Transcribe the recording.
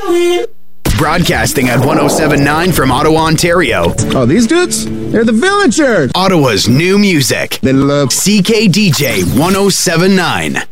Broadcasting at 107.9 from Ottawa, Ontario. Oh, these dudes? They're the Villagers. Ottawa's new music. They love CKDJ 107.9.